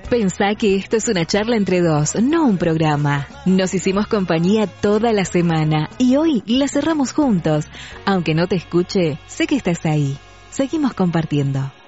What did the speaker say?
Pensá que esto es una charla entre dos, no un programa. Nos hicimos compañía toda la semana y hoy la cerramos juntos. Aunque no te escuche, sé que estás ahí. Seguimos compartiendo.